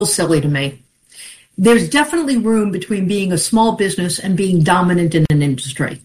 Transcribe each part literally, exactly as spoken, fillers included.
silly to me. There's definitely room between being a small business and being dominant in an industry.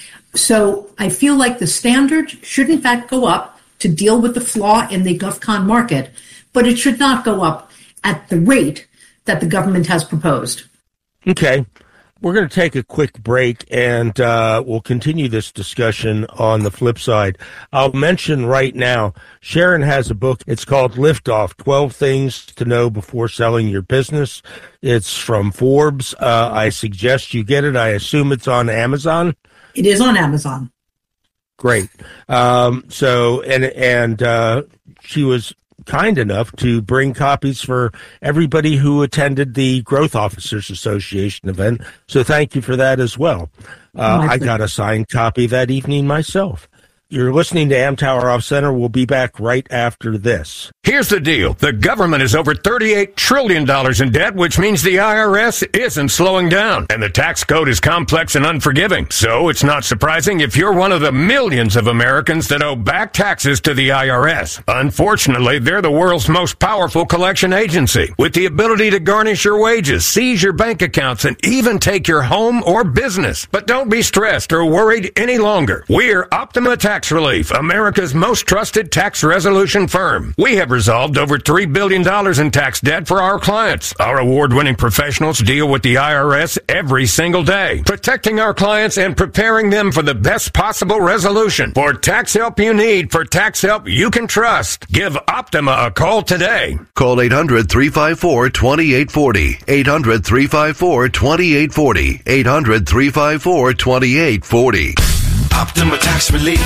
So I feel like the standard should in fact go up to deal with the flaw in the GovCon market, but it should not go up at the rate that the government has proposed. Okay. We're going to take a quick break, and uh, we'll continue this discussion on the flip side. I'll mention right now, Sharon has a book. It's called Liftoff, twelve Things to Know Before Selling Your Business. It's from Forbes. Uh, I suggest you get it. I assume it's on Amazon. It is on Amazon. Great. Um, so, and, and uh, she was kind enough to bring copies for everybody who attended the Growth Officers Association event. So thank you for that as well. Uh, I got a signed copy that evening myself. You're listening to Amtower Off Center. We'll be back right after this. Here's the deal. The government is over thirty-eight trillion dollars in debt, which means the I R S isn't slowing down. And the tax code is complex and unforgiving. So it's not surprising if you're one of the millions of Americans that owe back taxes to the I R S. Unfortunately, they're the world's most powerful collection agency, with the ability to garnish your wages, seize your bank accounts, and even take your home or business. But don't be stressed or worried any longer. We're Optima Tax Relief, America's most trusted tax resolution firm. We have resolved over three billion dollars in tax debt for our clients. Our award-winning professionals deal with the I R S every single day, protecting our clients and preparing them for the best possible resolution. For tax help you need, for tax help you can trust, give Optima a call today. Call eight hundred, three five four, two eight four zero, eight hundred, three five four, two eight four zero, eight hundred, three five four, two eight four zero. Optima Tax Relief.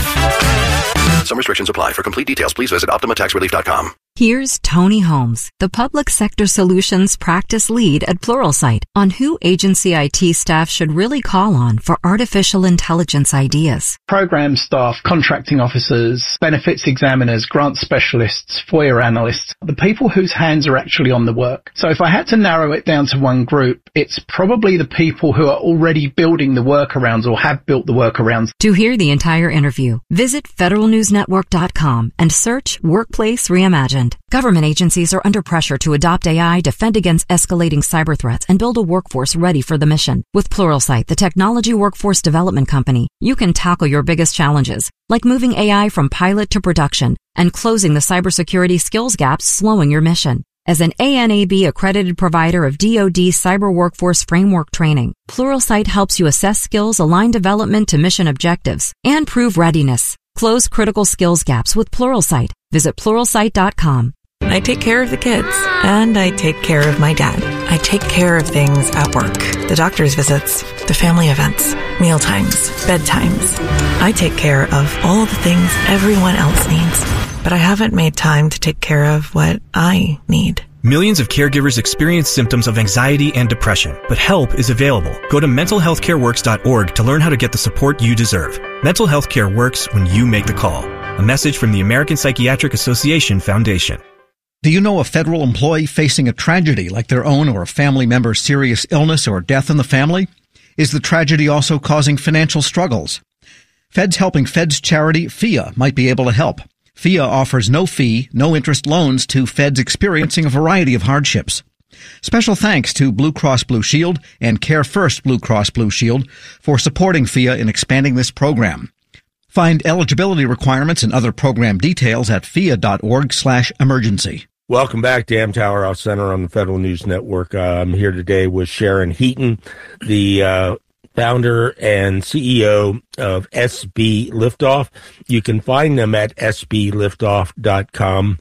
Some restrictions apply. For complete details, please visit optima tax relief dot com. Here's Tony Holmes, the Public Sector Solutions Practice Lead at Pluralsight, on who agency I T staff should really call on for artificial intelligence ideas. Program staff, contracting officers, benefits examiners, grant specialists, FOIA analysts, the people whose hands are actually on the work. So if I had to narrow it down to one group, it's probably the people who are already building the workarounds or have built the workarounds. To hear the entire interview, visit federal news network dot com and search Workplace Reimagined. Government agencies are under pressure to adopt A I, defend against escalating cyber threats, and build a workforce ready for the mission. With Pluralsight, the technology workforce development company, you can tackle your biggest challenges, like moving A I from pilot to production and closing the cybersecurity skills gaps slowing your mission. As an A N A B accredited provider of D O D Cyber Workforce Framework training, Pluralsight helps you assess skills, align development to mission objectives, and prove readiness. Close critical skills gaps with Pluralsight. Visit pluralsight dot com. I take care of the kids, and I take care of my dad. I take care of things at work. The doctor's visits, the family events, meal times, bedtimes. I take care of all the things everyone else needs, but I haven't made time to take care of what I need. Millions of caregivers experience symptoms of anxiety and depression, but help is available. Go to mental health care works dot org to learn how to get the support you deserve. Mental health care works when you make the call. A message from the American Psychiatric Association Foundation. Do you know a federal employee facing a tragedy like their own or a family member's serious illness or death in the family? Is the tragedy also causing financial struggles? Feds Helping Feds charity F I A might be able to help. F I A offers no fee, no interest loans to feds experiencing a variety of hardships. Special thanks to Blue Cross Blue Shield and Care First Blue Cross Blue Shield for supporting F I A in expanding this program. Find eligibility requirements and other program details at F I A dot org slash emergency. Welcome back to Amtower Off Center on the Federal News Network. Uh, I'm here today with Sharon Heaton, the uh, founder and C E O of S B Liftoff. You can find them at S B liftoff dot com,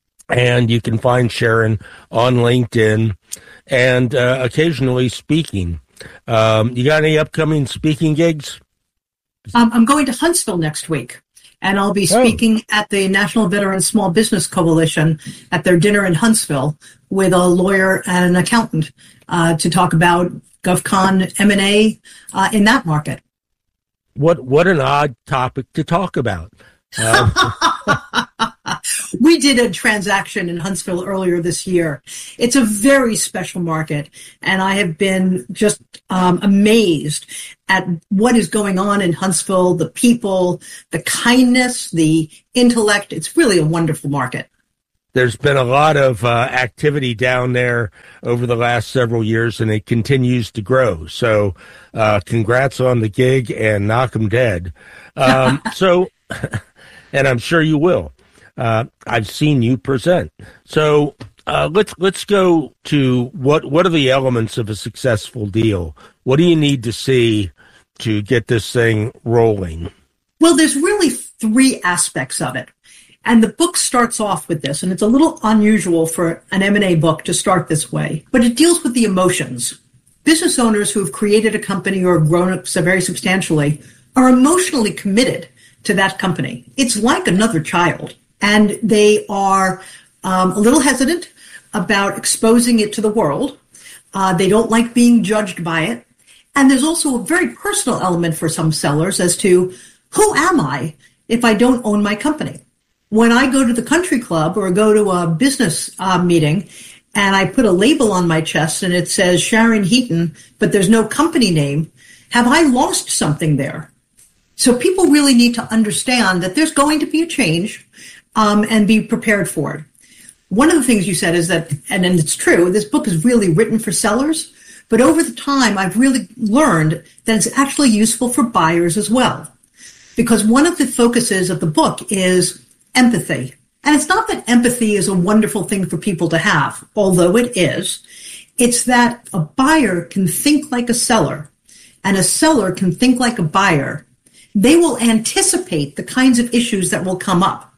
and you can find Sharon on LinkedIn and uh, occasionally speaking. Um, you got any upcoming speaking gigs? Um, I'm going to Huntsville next week, and I'll be speaking oh. at the National Veteran Small Business Coalition at their dinner in Huntsville with a lawyer and an accountant uh, to talk about GovCon M and A uh, in that market. What what an odd topic to talk about. Um. We did a transaction in Huntsville earlier this year. It's a very special market, and I have been just um, amazed at what is going on in Huntsville, the people, the kindness, the intellect. It's really a wonderful market. there's been a lot of uh, activity down there over the last several years, and it continues to grow. So uh, congrats on the gig and knock 'em dead. Um, so, and I'm sure you will. Uh, I've seen you present. So uh, let's let's go to what what are the elements of a successful deal? What do you need to see to get this thing rolling? Well, there's really three aspects of it. And the book starts off with this, and it's a little unusual for an M and A book to start this way, but it deals with the emotions. Business owners who have created a company or grown up so very substantially are emotionally committed to that company. It's like another child, and they are um, a little hesitant about exposing it to the world. Uh, they don't like being judged by it. And there's also a very personal element for some sellers as to, who am I if I don't own my company? When I go to the country club or go to a business uh, meeting and I put a label on my chest and it says Sharon Heaton, but there's no company name, have I lost something there? So people really need to understand that there's going to be a change um, and be prepared for it. One of the things you said is that, and, and it's true, this book is really written for sellers, but over the time I've really learned that it's actually useful for buyers as well. Because one of the focuses of the book is empathy. And it's not that empathy is a wonderful thing for people to have, although it is. It's that a buyer can think like a seller, and a seller can think like a buyer. They will anticipate the kinds of issues that will come up.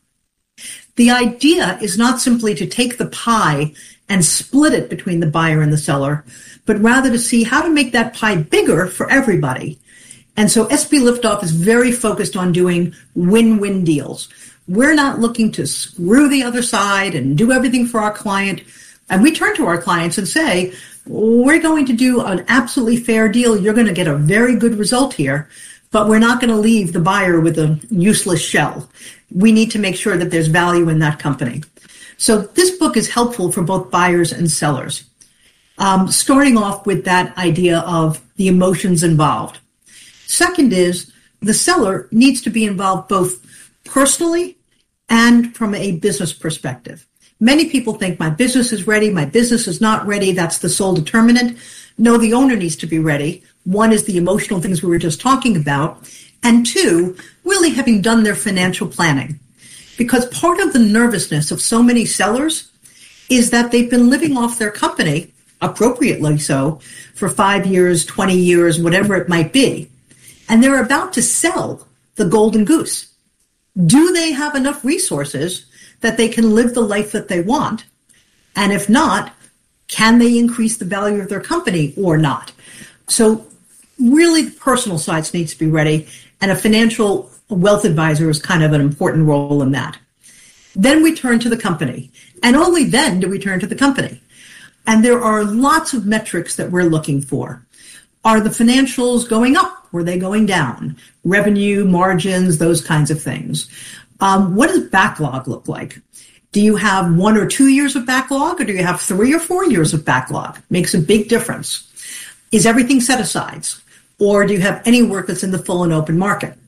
The idea is not simply to take the pie and split it between the buyer and the seller, but rather to see how to make that pie bigger for everybody. And so S B Liftoff is very focused on doing win-win deals. We're not looking to screw the other side and do everything for our client. And we turn to our clients and say, we're going to do an absolutely fair deal. You're going to get a very good result here, but we're not going to leave the buyer with a useless shell. We need to make sure that there's value in that company. So this book is helpful for both buyers and sellers. Um, starting off with that idea of the emotions involved. Second is the seller needs to be involved both personally and from a business perspective. Many people think my business is ready, my business is not ready, that's the sole determinant. No, the owner needs to be ready. One is the emotional things we were just talking about. And two, really having done their financial planning. Because part of the nervousness of so many sellers is that they've been living off their company, appropriately so, for five years, twenty years, whatever it might be. And they're about to sell the golden goose. Do they have enough resources that they can live the life that they want? And if not, can they increase the value of their company or not? So really the personal sides needs to be ready, and a financial wealth advisor is kind of an important role in that. Then we turn to the company, and only then do we turn to the company. And there are lots of metrics that we're looking for. Are the financials going up? Were they going down? Revenue, margins, those kinds of things. Um, what does backlog look like? Do you have one or two years of backlog, or do you have three or four years of backlog? Makes a big difference. Is everything set asides? Or do you have any work that's in the full and open market?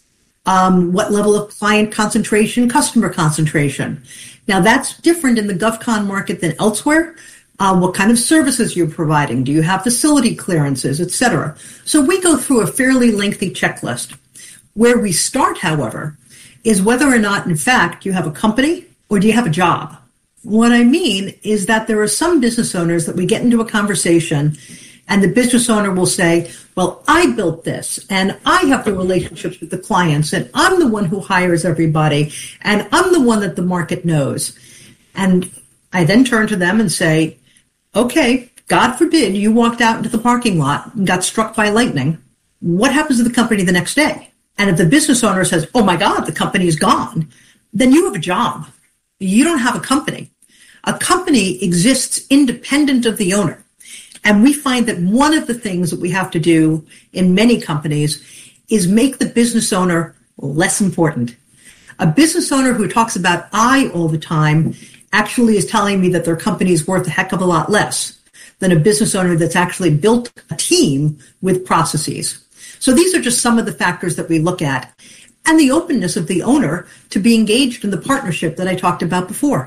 Um, what level of client concentration, customer concentration? Now that's different in the GovCon market than elsewhere. Uh, what kind of services you're providing? Do you have facility clearances, et cetera? So we go through a fairly lengthy checklist. Where we start, however, is whether or not, in fact, you have a company or do you have a job? What I mean is that there are some business owners that we get into a conversation and the business owner will say, well, I built this and I have the relationships with the clients and I'm the one who hires everybody and I'm the one that the market knows. And I then turn to them and say, okay, God forbid you walked out into the parking lot and got struck by lightning. What happens to the company the next day? And if the business owner says, oh my God, the company is gone, then you have a job. You don't have a company. A company exists independent of the owner. And we find that one of the things that we have to do in many companies is make the business owner less important. A business owner who talks about I all the time actually is telling me that their company is worth a heck of a lot less than a business owner that's actually built a team with processes. So these are just some of the factors that we look at, and the openness of the owner to be engaged in the partnership that I talked about before.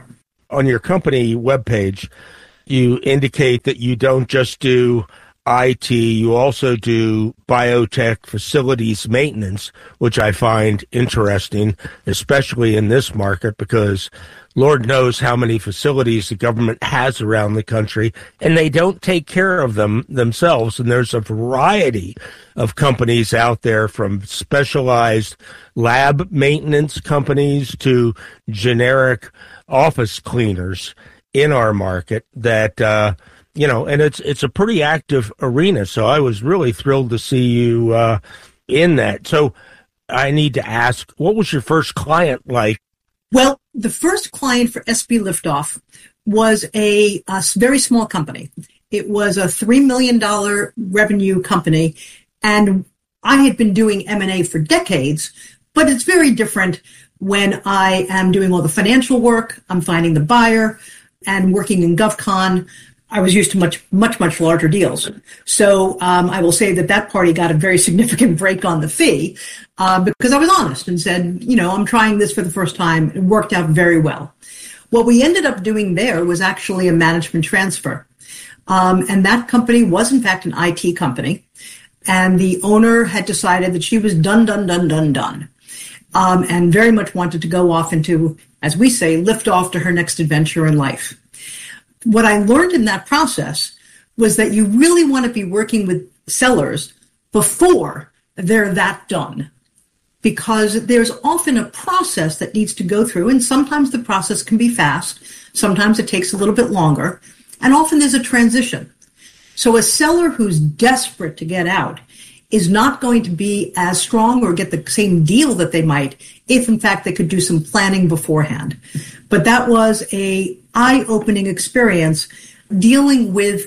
On your company webpage, you indicate that you don't just do I T, you also do biotech facilities maintenance, which I find interesting, especially in this market, because Lord knows how many facilities the government has around the country, and they don't take care of them themselves. And there's a variety of companies out there, from specialized lab maintenance companies to generic office cleaners in our market that, uh, you know, and it's it's a pretty active arena. So I was really thrilled to see you uh, in that. So I need to ask, what was your first client like? Well, the first client for S B Liftoff was a, a very small company. It was a three million dollars revenue company, and I had been doing M and A for decades, but it's very different when I am doing all the financial work, I'm finding the buyer, and working in GovCon. I was used to much, much, much larger deals. So um, I will say that that party got a very significant break on the fee uh, because I was honest and said, you know, I'm trying this for the first time. It worked out very well. What we ended up doing there was actually a management transfer. Um, and that company was, in fact, an I T company. And the owner had decided that she was done, done, done, done, done. Um, and very much wanted to go off into, as we say, lift off to her next adventure in life. What I learned in that process was that you really want to be working with sellers before they're that done, because there's often a process that needs to go through, and sometimes the process can be fast, sometimes it takes a little bit longer, and often there's a transition. So a seller who's desperate to get out is not going to be as strong or get the same deal that they might if, in fact, they could do some planning beforehand. But that was a eye-opening experience dealing with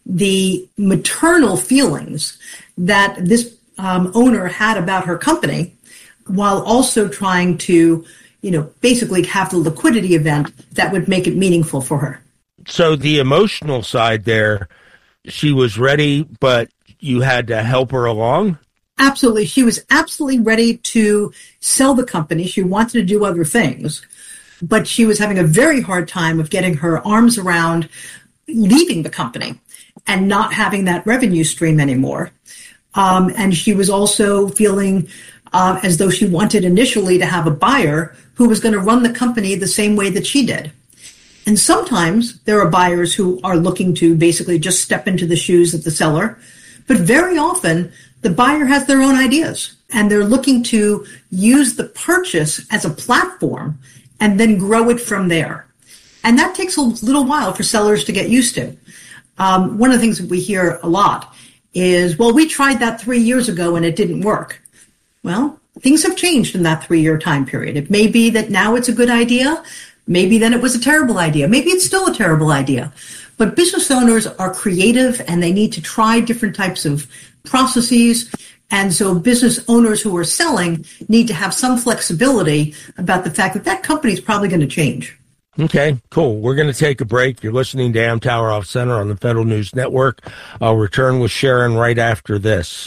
the maternal feelings that this um, owner had about her company, while also trying to, you know, basically have the liquidity event that would make it meaningful for her. So the emotional side there, she was ready, but you had to help her along? Absolutely. She was absolutely ready to sell the company. She wanted to do other things, but she was having a very hard time of getting her arms around leaving the company and not having that revenue stream anymore. Um, and she was also feeling uh, as though she wanted initially to have a buyer who was going to run the company the same way that she did. And sometimes there are buyers who are looking to basically just step into the shoes of the seller. But very often, the buyer has their own ideas, and they're looking to use the purchase as a platform and then grow it from there. And that takes a little while for sellers to get used to. Um, one of the things that we hear a lot is, well, we tried that three years ago and it didn't work. Well, things have changed in that three-year time period. It may be that now it's a good idea. Maybe then it was a terrible idea. Maybe it's still a terrible idea. But business owners are creative and they need to try different types of processes. And so business owners who are selling need to have some flexibility about the fact that that company is probably going to change. Okay, cool. We're going to take a break. You're listening to Amtower Off Center on the Federal News Network. I'll return with Sharon right after this.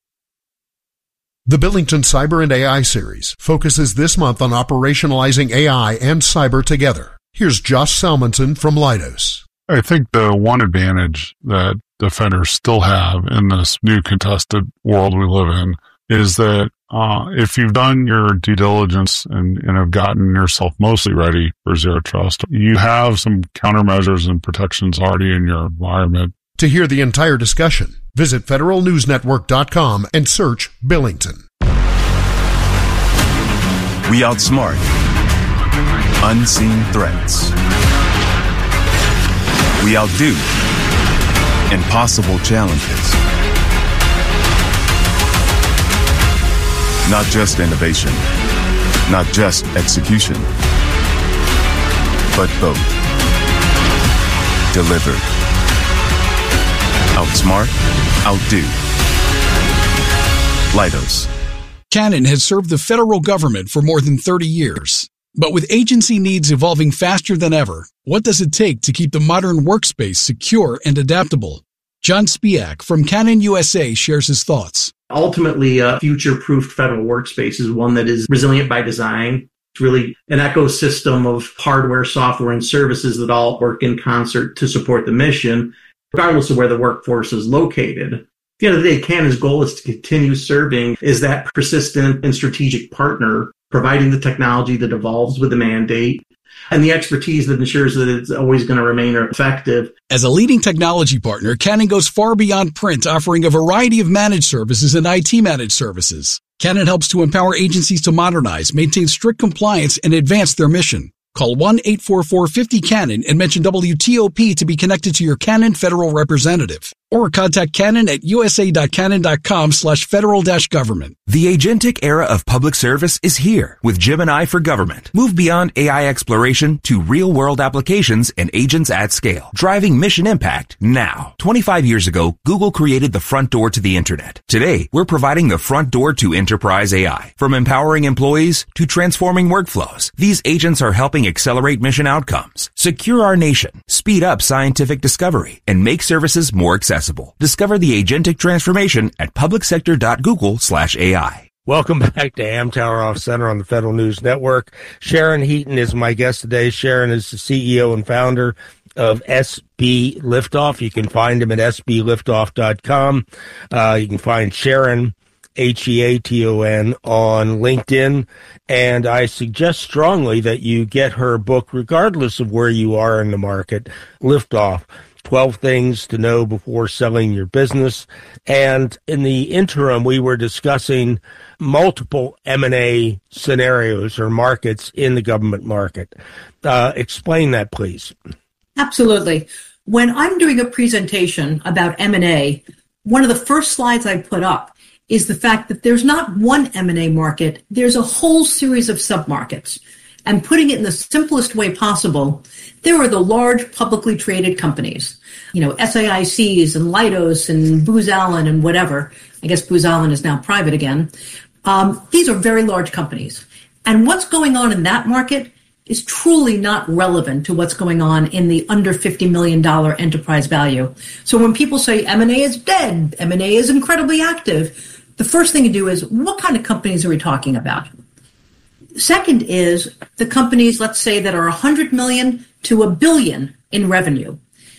The Billington Cyber and A I series focuses this month on operationalizing A I and cyber together. Here's Josh Salmonson from Leidos. I think the one advantage that defenders still have in this new contested world we live in is that uh, if you've done your due diligence and, and have gotten yourself mostly ready for zero trust, you have some countermeasures and protections already in your environment. To hear the entire discussion, visit federal news network dot com and search Billington. We outsmart unseen threats. We outdo impossible challenges. Not just innovation, not just execution, but both. Delivered. Outsmart, outdo. Leidos. Canon has served the federal government for more than thirty years. But with agency needs evolving faster than ever, what does it take to keep the modern workspace secure and adaptable? John Spiak from Canon U S A shares his thoughts. Ultimately, a future-proofed federal workspace is one that is resilient by design, It's really an ecosystem of hardware, software, and services that all work in concert to support the mission, regardless of where the workforce is located. At the end of the day, Canon's goal is to continue serving as that persistent and strategic partner, providing the technology that evolves with the mandate and the expertise that ensures that it's always going to remain effective. As a leading technology partner, Canon goes far beyond print, offering a variety of managed services and I T managed services. Canon helps to empower agencies to modernize, maintain strict compliance, and advance their mission. Call one eight four four five zero Canon and mention W T O P to be connected to your Canon federal representative. Or contact Canon at usa.canon.com slash federal dash government. The agentic era of public service is here with Gemini for Government. Move beyond A I exploration to real-world applications and agents at scale, driving mission impact now. twenty-five years ago, Google created the front door to the internet. Today, we're providing the front door to enterprise A I. From empowering employees to transforming workflows, these agents are helping accelerate mission outcomes, secure our nation, speed up scientific discovery, and make services more accessible. Discover the agentic transformation at publicsector.google slash AI. Welcome back to Amtower Off Center on the Federal News Network. Sharon Heaton is my guest today. Sharon is the C E O and founder of S B Liftoff. You can find him at s b liftoff dot com. Uh, you can find Sharon, H E A T O N, on LinkedIn. And I suggest strongly that you get her book, regardless of where you are in the market, Liftoff. twelve things to know before selling your business. And in the interim, we were discussing multiple M and A scenarios or markets in the government market. Uh, explain that, please. Absolutely. When I'm doing a presentation about M and A, one of the first slides I put up is the fact that there's not one M and A market, there's a whole series of submarkets. And putting it in the simplest way possible, there are the large publicly traded companies, you know, S A I Cs and Leidos and Booz Allen and whatever. I guess Booz Allen is now private again. Um, these are very large companies. And what's going on in that market is truly not relevant to what's going on in the under fifty million dollars enterprise value. So when people say M and A is dead, M and A is incredibly active, the first thing you do is, what kind of companies are we talking about? Second is the companies, let's say, that are one hundred million to a billion in revenue.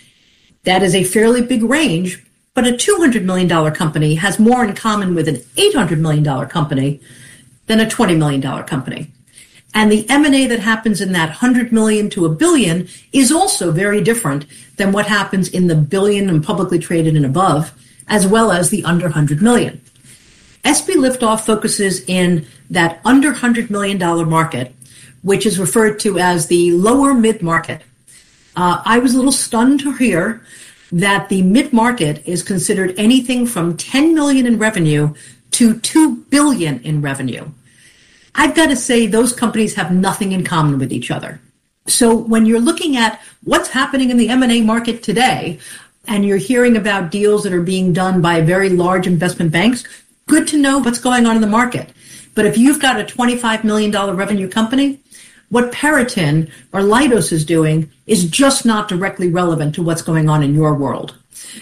That is a fairly big range, but a two hundred million dollars company has more in common with an eight hundred million dollars company than a twenty million dollars company. And the M and A that happens in that one hundred million to a billion is also very different than what happens in the billion and publicly traded and above, as well as the under one hundred million. S B Liftoff focuses in that under one hundred million dollars market, which is referred to as the lower mid-market. Uh, I was a little stunned to hear that the mid-market is considered anything from ten million dollars in revenue to two billion dollars in revenue. I've got to say those companies have nothing in common with each other. So when you're looking at what's happening in the M and A market today, and you're hearing about deals that are being done by very large investment banks, good to know what's going on in the market. But if you've got a twenty-five million dollars revenue company, what Peraton or Leidos is doing is just not directly relevant to what's going on in your world.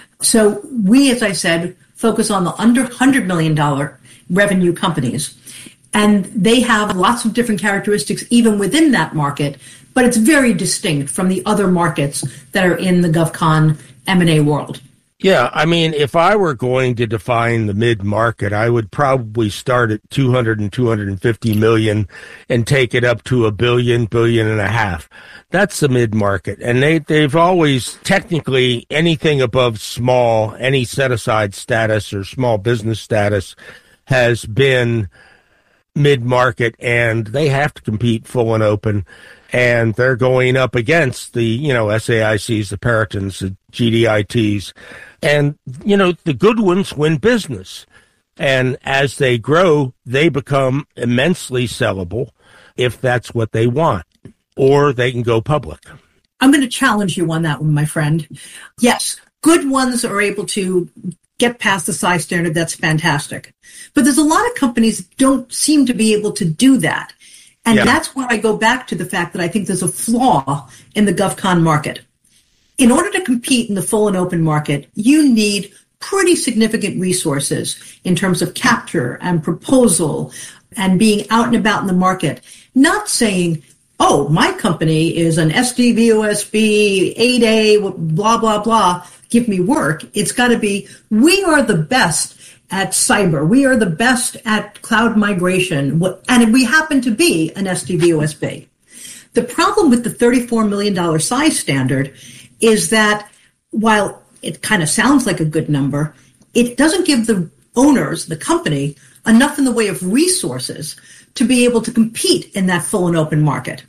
So we, as I said, focus on the under one hundred million dollars revenue companies. And they have lots of different characteristics even within that market, but it's very distinct from the other markets that are in the GovCon M and A world. Yeah, I mean, if I were going to define the mid-market, I would probably start at two hundred and two hundred fifty million and take it up to a billion, billion and a half. That's the mid-market. And they, they've always, technically, anything above small, any set-aside status or small business status has been mid-market, and they have to compete full and open. And they're going up against the, you know, S A I Cs, the Peritons, the G D I Ts. And, you know, the good ones win business. And as they grow, they become immensely sellable if that's what they want. Or they can go public. I'm going to challenge you on that one, my friend. Yes, good ones are able to get past the size standard. That's fantastic. But there's a lot of companies that don't seem to be able to do that. And yeah. That's where I go back to the fact that I think there's a flaw in the GovCon market. In order to compete in the full and open market, you need pretty significant resources in terms of capture and proposal and being out and about in the market. not saying, oh, my company is an S D V O S B, eight A, blah, blah, blah, give me work. It's got to be, we are the best at cyber. We are the best at cloud migration. And we happen to be an S D V O S B. The problem with the thirty-four million dollars size standard is that while it kind of sounds like a good number, it doesn't give the owners, the company, enough in the way of resources to be able to compete in that full and open market.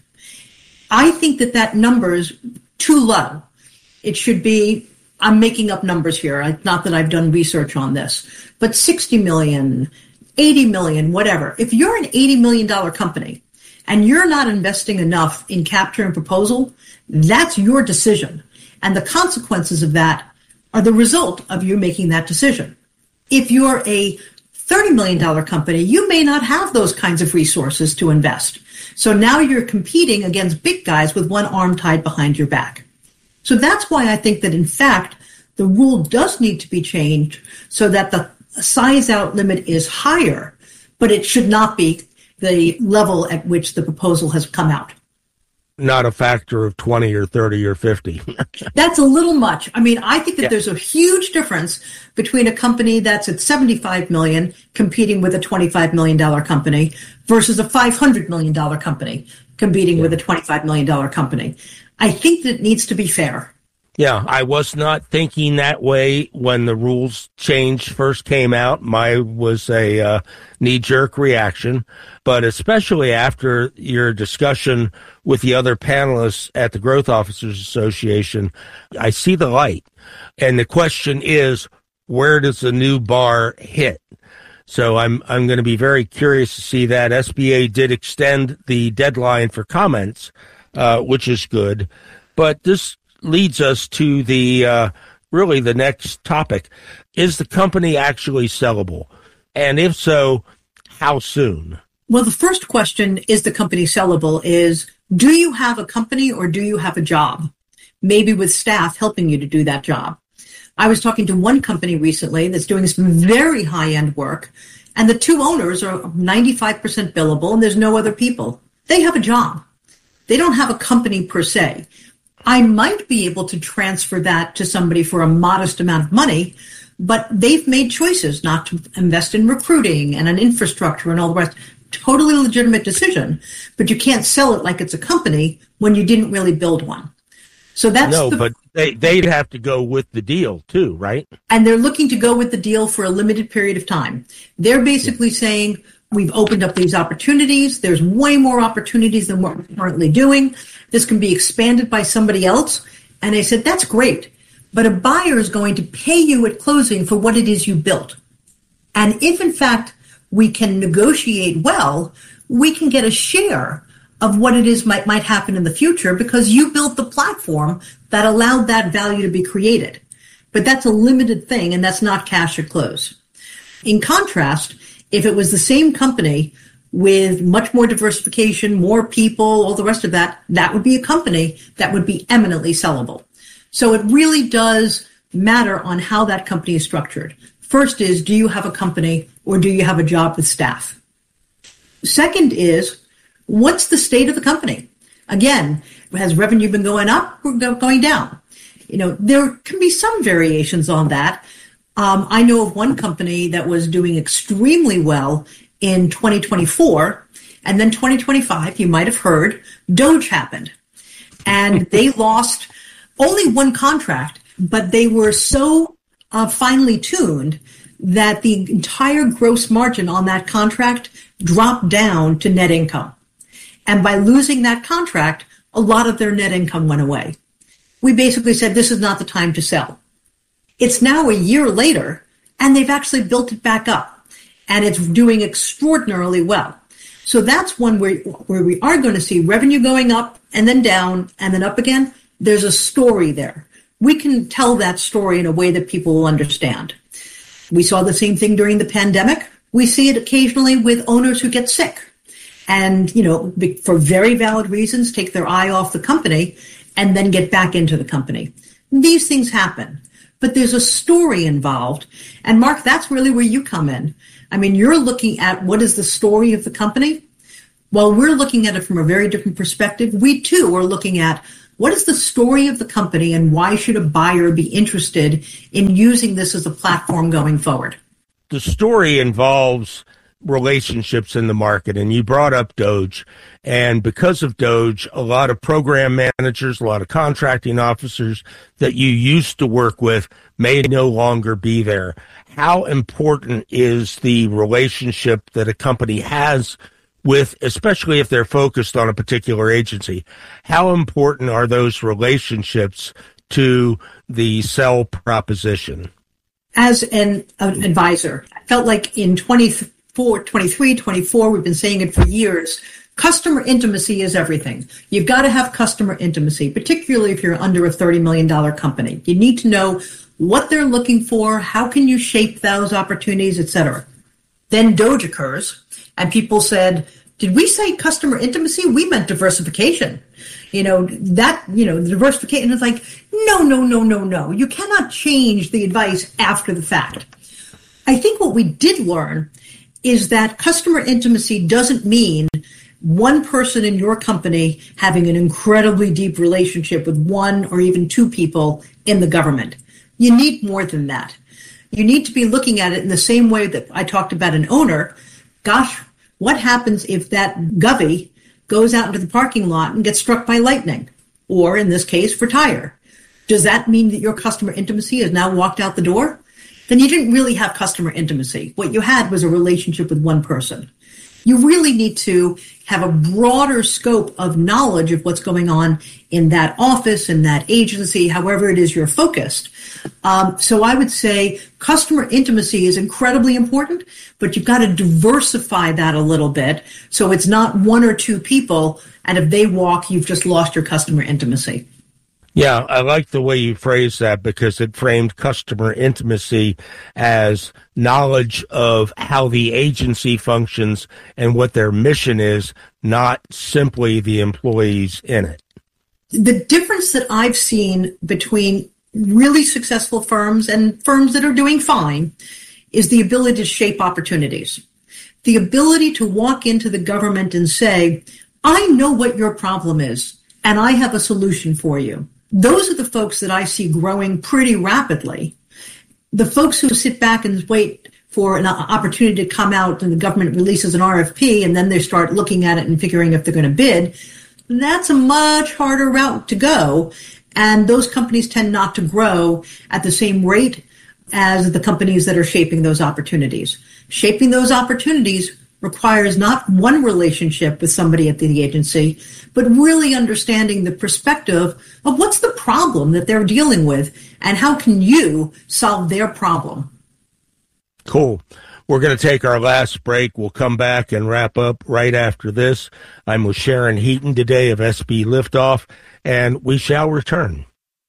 I think that that number is too low. It should be, I'm making up numbers here, not that I've done research on this, but sixty million, eighty million, whatever. If you're an eighty million dollars company and you're not investing enough in capture and proposal, that's your decision. And the consequences of that are the result of you making that decision. If you're a thirty million dollars company, you may not have those kinds of resources to invest. So now you're competing against big guys with one arm tied behind your back. So that's why I think that, in fact, the rule does need to be changed so that the size out limit is higher, but it should not be the level at which the proposal has come out. Not a factor of twenty or thirty or fifty. That's a little much. I mean, I think that yeah. there's a huge difference between a company that's at seventy-five million dollars competing with a twenty-five million dollars company versus a five hundred million dollars company competing yeah. with a twenty-five million dollars company. I think that it needs to be fair. Yeah, I was not thinking that way when the rules change first came out. My was a uh, knee-jerk reaction, but especially after your discussion with the other panelists at the Growth Officers Association, I see the light. And the question is, where does the new bar hit? So I'm I'm going to be very curious to see that. S B A did extend the deadline for comments, uh, which is good, but this leads us to the uh, really the next topic. Is the company actually sellable? And if so, how soon? Well, the first question, is the company sellable, is do you have a company or do you have a job? Maybe with staff helping you to do that job. I was talking to one company recently that's doing some very high-end work, and the two owners are ninety-five percent billable and there's no other people. They have a job. They don't have a company per se. I might be able to transfer that to somebody for a modest amount of money, but they've made choices not to invest in recruiting and an infrastructure and all the rest. Totally legitimate decision, but you can't sell it like it's a company when you didn't really build one. So that's no, the, but they, they'd have to go with the deal too, right? And they're looking to go with the deal for a limited period of time. They're basically saying, we've opened up these opportunities. There's way more opportunities than what we're currently doing. This can be expanded by somebody else. And they said, that's great, but a buyer is going to pay you at closing for what it is you built. And if, in fact, we can negotiate well, we can get a share of what it is might, might happen in the future because you built the platform that allowed that value to be created. But that's a limited thing, and that's not cash at close. In contrast, if it was the same company with much more diversification, more people, all the rest of that, that would be a company that would be eminently sellable. So it really does matter on how that company is structured. First is, do you have a company or do you have a job with staff? Second is, what's the state of the company? Again, has revenue been going up or going down? You know, there can be some variations on that. Um, I know of one company that was doing extremely well in twenty twenty-four, and then twenty twenty-five, you might have heard, Doge happened. And they lost only one contract, but they were so uh, finely tuned that the entire gross margin on that contract dropped down to net income. And by losing that contract, a lot of their net income went away. We basically said, this is not the time to sell. It's now a year later, and they've actually built it back up, and it's doing extraordinarily well. So that's one where, where we are going to see revenue going up and then down and then up again. There's a story there. We can tell that story in a way that people will understand. We saw the same thing during the pandemic. We see it occasionally with owners who get sick and, you know, for very valid reasons, take their eye off the company and then get back into the company. These things happen, but there's a story involved. And Mark, that's really where you come in. I mean, you're looking at what is the story of the company. while we're looking at it from a very different perspective, we too are looking at what is the story of the company and why should a buyer be interested in using this as a platform going forward? The story involves relationships in the market, and you brought up Doge. And because of Doge, a lot of program managers, a lot of contracting officers that you used to work with may no longer be there. How important is the relationship that a company has with, especially if they're focused on a particular agency? How important are those relationships to the sell proposition? As an, an advisor, I felt like in twenty-four, twenty-three, twenty-four, we've been saying it for years, customer intimacy is everything. You've got to have customer intimacy, particularly if you're under a thirty million dollars company. You need to know what they're looking for, how can you shape those opportunities, et cetera. Then Doge occurs, and people said, did we say customer intimacy? We meant diversification. You know, that, you know, the diversification is like, no, no, no, no, no. You cannot change the advice after the fact. I think what we did learn is that customer intimacy doesn't mean one person in your company having an incredibly deep relationship with one or even two people in the government. You need more than that. You need to be looking at it in the same way that I talked about an owner. Gosh, what happens if that govie goes out into the parking lot and gets struck by lightning, or in this case, retire? Does that mean that your customer intimacy has now walked out the door? Then you didn't really have customer intimacy. What you had was a relationship with one person. You really need to have a broader scope of knowledge of what's going on in that office, in that agency, however it is you're focused. Um, so I would say customer intimacy is incredibly important, but you've got to diversify that a little bit so it's not one or two people, and if they walk, you've just lost your customer intimacy. Yeah, I like the way you phrased that because it framed customer intimacy as knowledge of how the agency functions and what their mission is, not simply the employees in it. The difference that I've seen between really successful firms and firms that are doing fine is the ability to shape opportunities. The ability to walk into the government and say, I know what your problem is, and I have a solution for you. Those are the folks that I see growing pretty rapidly. The folks who sit back and wait for an opportunity to come out and the government releases an R F P and then they start looking at it and figuring if they're going to bid, that's a much harder route to go. And those companies tend not to grow at the same rate as the companies that are shaping those opportunities. Shaping those opportunities requires not one relationship with somebody at the agency, but really understanding the perspective of what's the problem that they're dealing with and how can you solve their problem. Cool. We're going to take our last break. We'll come back and wrap up right after this. I'm with Sharon Heaton today of S B Liftoff, and we shall return.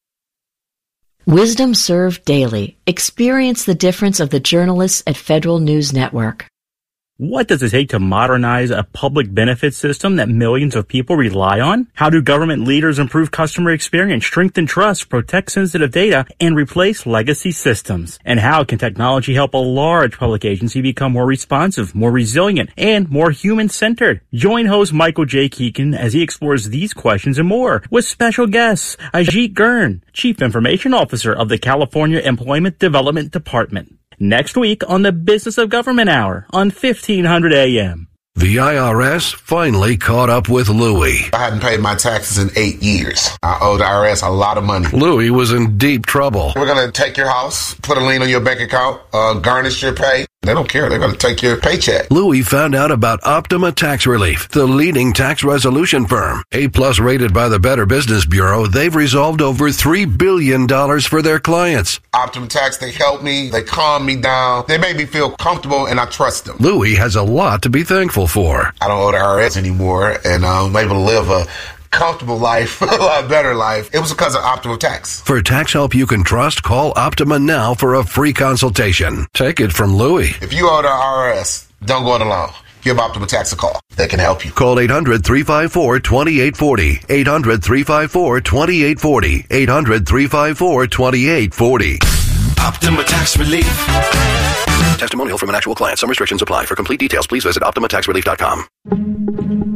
Wisdom served daily. Experience the difference of the journalists at Federal News Network. What does it take to modernize a public benefit system that millions of people rely on? How do government leaders improve customer experience, strengthen trust, protect sensitive data, and replace legacy systems? And how can technology help a large public agency become more responsive, more resilient, and more human-centered? Join host Michael J. Keegan as he explores these questions and more with special guests Ajit Gurn, Chief Information Officer of the California Employment Development Department. Next week on the Business of Government Hour on fifteen hundred A M. The I R S finally caught up with Louie. I hadn't paid my taxes in eight years. I owed the I R S a lot of money. Louie was in deep trouble. We're going to take your house, put a lien on your bank account, uh, garnish your pay. They don't care. They're going to take your paycheck. Louie found out about Optima Tax Relief, the leading tax resolution firm. A-plus rated by the Better Business Bureau, they've resolved over three billion dollars for their clients. Optima Tax, they helped me. They calmed me down. They made me feel comfortable, and I trust them. Louie has a lot to be thankful for. I don't owe the I R S anymore, and I'm able to live a comfortable life, a lot better life. It was because of Optima Tax. For tax help you can trust, call Optima now for a free consultation. Take it from Louie. If you owe the I R S, don't go it alone. Give Optima Tax a call. They can help you. Call eight hundred, three five four, two eight four zero. eight hundred, three five four, two eight four zero. eight hundred, three five four, two eight four zero. Optima Tax Relief. Testimonial from an actual client. Some restrictions apply. For complete details, please visit Optima Tax Relief dot com.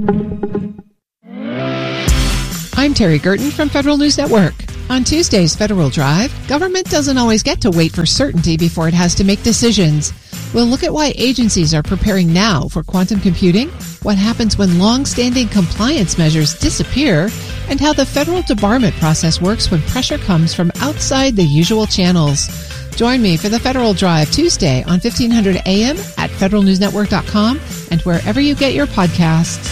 I'm Terry Gerton from Federal News Network. On Tuesday's Federal Drive, government doesn't always get to wait for certainty before it has to make decisions. We'll look at why agencies are preparing now for quantum computing, what happens when long-standing compliance measures disappear, and how the federal debarment process works when pressure comes from outside the usual channels. Join me for the Federal Drive Tuesday on fifteen hundred A M at federal news network dot com and wherever you get your podcasts.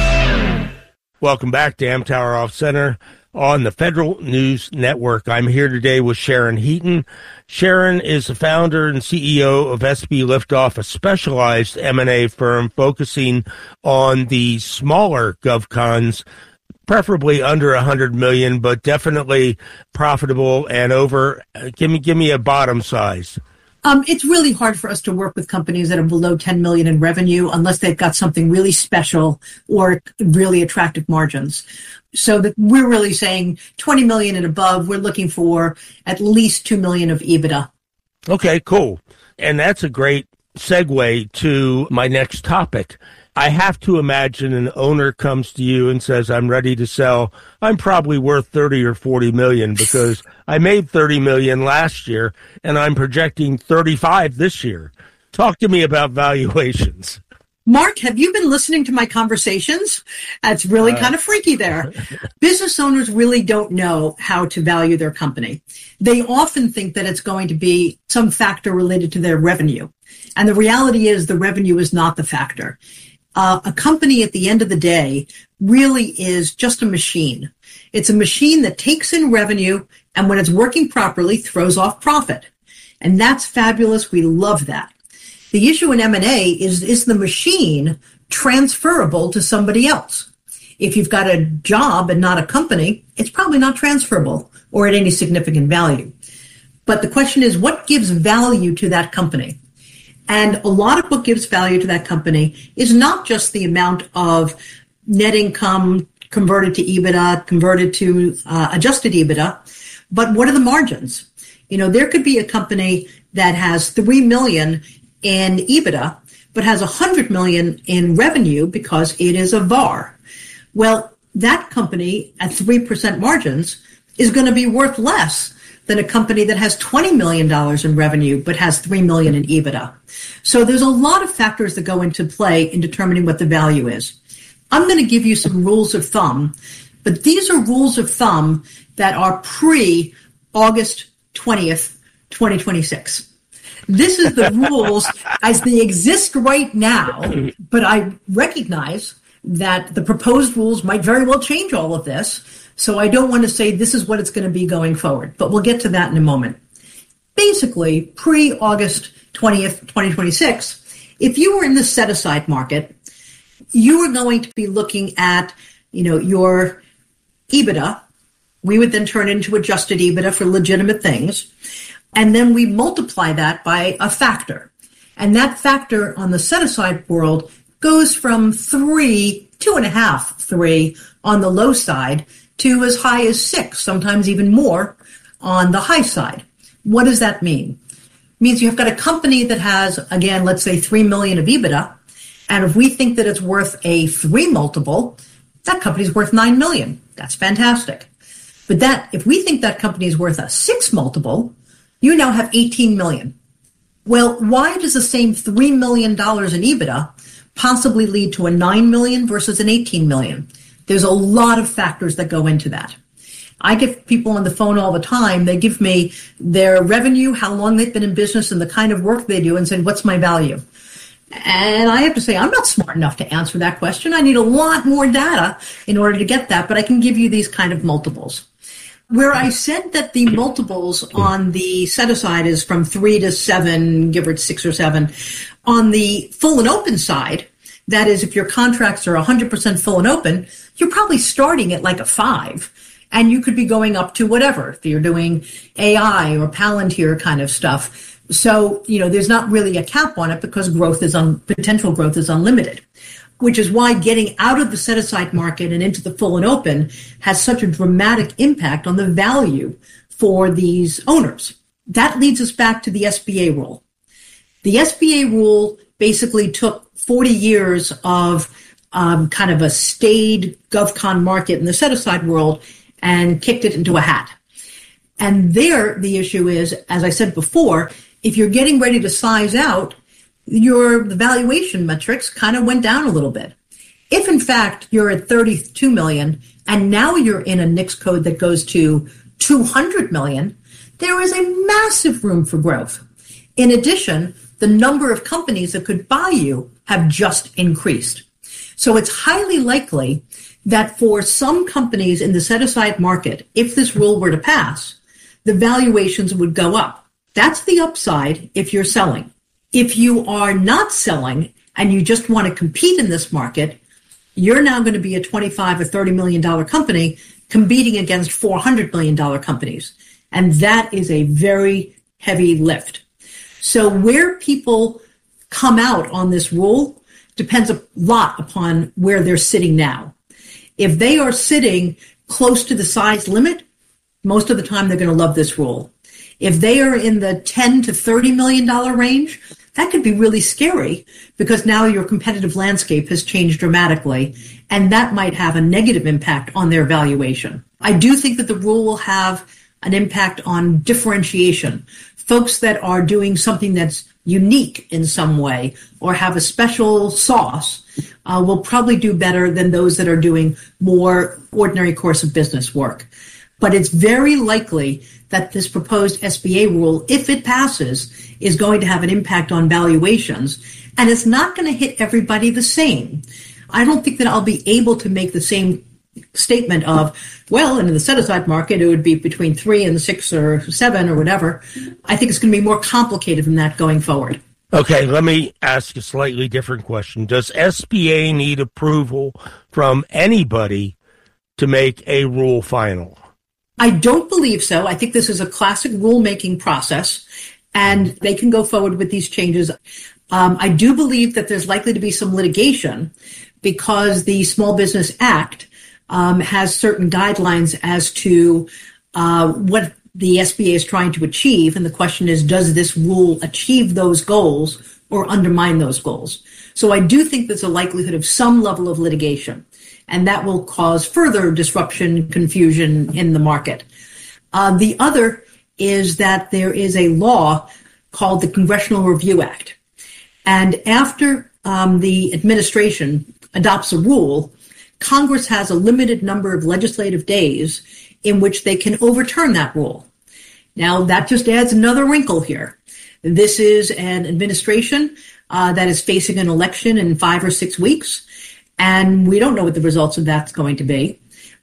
Welcome back to Amtower Off Center on the Federal News Network. I'm here today with Sharon Heaton. Sharon is the founder and C E O of S B Liftoff, a specialized M and A firm focusing on the smaller GovCons, preferably under one hundred million dollars, but definitely profitable and over. Give me, give me a bottom size. Um, it's really hard for us to work with companies that are below ten million dollars in revenue unless they've got something really special or really attractive margins. So that we're really saying twenty million dollars and above, we're looking for at least two million dollars of EBITDA. Okay, cool. And that's a great segue to my next topic. I have to imagine an owner comes to you and says, I'm ready to sell. I'm probably worth thirty or forty million because I made thirty million last year and I'm projecting thirty-five this year. Talk to me about valuations. Mark, have you been listening to my conversations? That's really uh, kind of freaky there. Business owners really don't know how to value their company. They often think that it's going to be some factor related to their revenue. And the reality is the revenue is not the factor. Uh, a company at the end of the day really is just a machine. It's a machine that takes in revenue and when it's working properly throws off profit. And that's fabulous. We love that. The issue in M and A is, is the machine transferable to somebody else? If you've got a job and not a company, it's probably not transferable or at any significant value. But the question is, what gives value to that company? And a lot of what gives value to that company is not just the amount of net income converted to EBITDA, converted to uh, adjusted EBITDA, but what are the margins? You know, there could be a company that has three million dollars in EBITDA, but has one hundred million dollars in revenue because it is a V A R. Well, that company at three percent margins is going to be worth less than a company that has twenty million dollars in revenue but has three million dollars in EBITDA. So there's a lot of factors that go into play in determining what the value is. I'm going to give you some rules of thumb, but these are rules of thumb that are pre-August twentieth, twenty twenty-six. This is the rules as they exist right now, but I recognize that the proposed rules might very well change all of this. So I don't want to say this is what it's going to be going forward, but we'll get to that in a moment. Basically, pre-August twentieth, twenty twenty-six, if you were in the set-aside market, you were going to be looking at, you know, your EBITDA. We would then turn into adjusted EBITDA for legitimate things. And then we multiply that by a factor. And that factor on the set-aside world goes from three, two and a half, three on the low side to as high as six, sometimes even more on the high side. What does that mean? It means you've got a company that has, again, let's say three million of EBITDA. And if we think that it's worth a three multiple, that company's worth nine million. That's fantastic. But that, if we think that company is worth a six multiple, you now have eighteen million. Well, why does the same three million dollars in EBITDA possibly lead to a nine million versus an eighteen million? There's a lot of factors that go into that. I get people on the phone all the time. They give me their revenue, how long they've been in business, and the kind of work they do, and say, what's my value? And I have to say, I'm not smart enough to answer that question. I need a lot more data in order to get that, but I can give you these kind of multiples. Where I said that the multiples on the set-aside is from three to seven, give or six or seven, on the full and open side, that is, if your contracts are one hundred percent full and open, you're probably starting at like a five, and you could be going up to whatever, if you're doing A I or Palantir kind of stuff. So, you know, there's not really a cap on it because growth is un- potential growth is unlimited, which is why getting out of the set-aside market and into the full and open has such a dramatic impact on the value for these owners. That leads us back to the S B A rule. The S B A rule basically took forty years of um, kind of a staid GovCon market in the set-aside world and kicked it into a hat. And there, the issue is, as I said before, if you're getting ready to size out, your the valuation metrics kind of went down a little bit. If, in fact, you're at thirty-two million dollars and now you're in a N I C S code that goes to two hundred million dollars, there is a massive room for growth. In addition, the number of companies that could buy you have just increased. So it's highly likely that for some companies in the set-aside market, if this rule were to pass, the valuations would go up. That's the upside if you're selling. If you are not selling and you just want to compete in this market, you're now going to be a twenty-five or thirty million dollars company competing against four hundred million dollars companies. And that is a very heavy lift. So where people come out on this rule depends a lot upon where they're sitting now. If they are sitting close to the size limit, most of the time they're going to love this rule. If they are in the ten to thirty million dollars range, that could be really scary because now your competitive landscape has changed dramatically, and that might have a negative impact on their valuation. I do think that the rule will have an impact on differentiation. Folks that are doing something that's unique in some way or have a special sauce uh, will probably do better than those that are doing more ordinary course of business work. But it's very likely that this proposed S B A rule, if it passes, is going to have an impact on valuations, and it's not going to hit everybody the same. I don't think that I'll be able to make the same statement of, well, in the set-aside market, it would be between three and six or seven or whatever. I think it's going to be more complicated than that going forward. Okay, let me ask a slightly different question. Does S B A need approval from anybody to make a rule final? I don't believe so. I think this is a classic rulemaking process, and they can go forward with these changes. Um, I do believe that there's likely to be some litigation because the Small Business Act um, has certain guidelines as to uh, what the S B A is trying to achieve, and the question is, does this rule achieve those goals or undermine those goals? So I do think there's a likelihood of some level of litigation, and that will cause further disruption, confusion in the market. Uh, the other is that there is a law called the Congressional Review Act. And after um, the administration adopts a rule, Congress has a limited number of legislative days in which they can overturn that rule. Now, that just adds another wrinkle here. This is an administration uh, that is facing an election in five or six weeks. And we don't know what the results of that's going to be.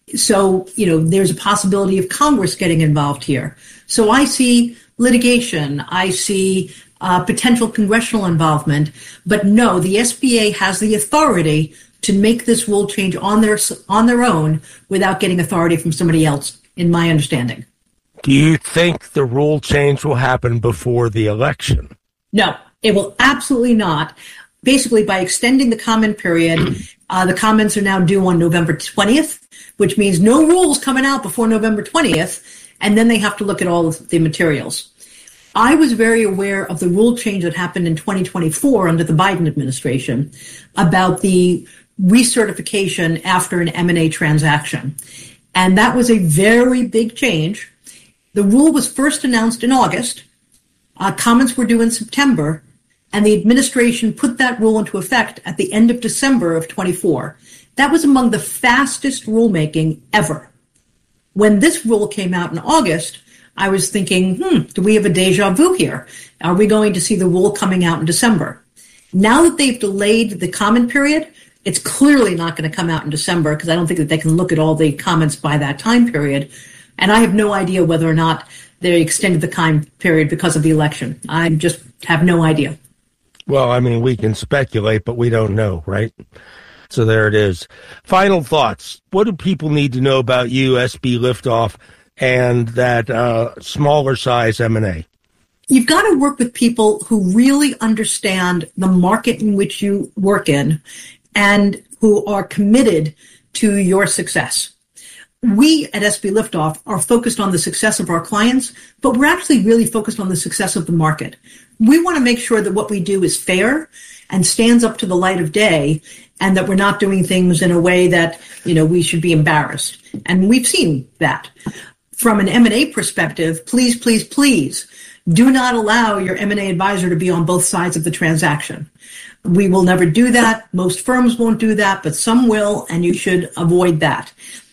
So, you know, there's a possibility of Congress getting involved here. So I see litigation. I see uh, potential congressional involvement. But no, the S B A has the authority to make this rule change on their on their own without getting authority from somebody else, in my understanding. Do you think the rule change will happen before the election? No, it will absolutely not. Basically, by extending the comment period, uh, the comments are now due on November twentieth, which means no rules coming out before November twentieth, and then they have to look at all of the materials. I was very aware of the rule change that happened in twenty twenty-four under the Biden administration about the recertification after an M and A transaction. And that was a very big change. The rule was first announced in August. Uh, comments were due in September. And the administration put that rule into effect at the end of December of twenty-four. That was among the fastest rulemaking ever. When this rule came out in August, I was thinking, hmm, do we have a deja vu here? Are we going to see the rule coming out in December? Now that they've delayed the comment period, it's clearly not going to come out in December because I don't think that they can look at all the comments by that time period. And I have no idea whether or not they extended the comment period because of the election. I just have no idea. Well, I mean, we can speculate, but we don't know, right? So there it is. Final thoughts. What do people need to know about you, S B Liftoff, and that uh, smaller size M and A? You've got to work with people who really understand the market in which you work in and who are committed to your success. we at S B Liftoff are focused on the success of our clients, but we're actually really focused on the success of the market. We want to make sure that what we do is fair and stands up to the light of day, and that we're not doing things in a way that, you know, we should be embarrassed. And we've seen that. From an M and A perspective, please, please, please do not allow your M and A advisor to be on both sides of the transaction. We will never do that. Most firms won't do that, but some will, and you should avoid that.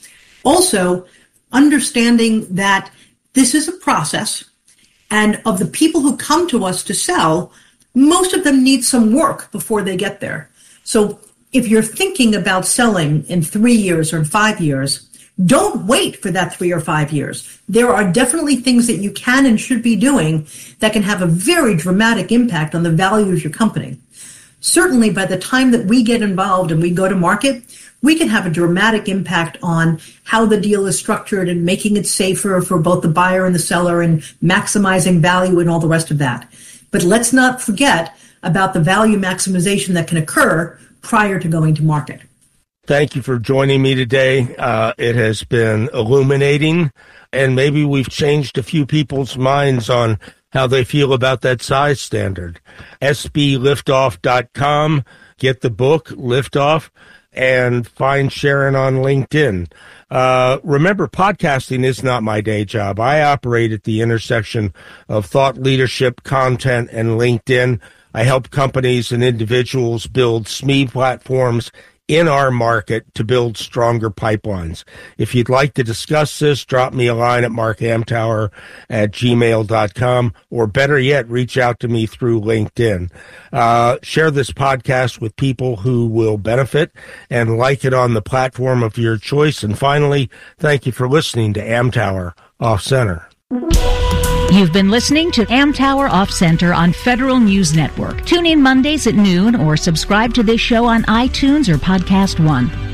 Also, understanding that this is a process, and of the people who come to us to sell, most of them need some work before they get there. So if you're thinking about selling in three years or in five years, don't wait for that three or five years. There are definitely things that you can and should be doing that can have a very dramatic impact on the value of your company. Certainly, by the time that we get involved and we go to market, we can have a dramatic impact on how the deal is structured and making it safer for both the buyer and the seller and maximizing value and all the rest of that. But let's not forget about the value maximization that can occur prior to going to market. Thank you for joining me today. Uh, it has been illuminating, and maybe we've changed a few people's minds on how they feel about that size standard. S B liftoff dot com. Get the book, Liftoff, and find Sharon on LinkedIn. Uh, remember, podcasting is not my day job. I operate at the intersection of thought leadership, content, and LinkedIn. I help companies and individuals build S M E platforms in our market to build stronger pipelines. If you'd like to discuss this, drop me a line at mark amtower at gmail dot com, or better yet, reach out to me through LinkedIn. Uh, share this podcast with people who will benefit and like it on the platform of your choice. And finally, thank you for listening to Amtower Off Center. You've been listening to Amtower Off Center on Federal News Network. Tune in Mondays at noon or subscribe to this show on iTunes or Podcast One.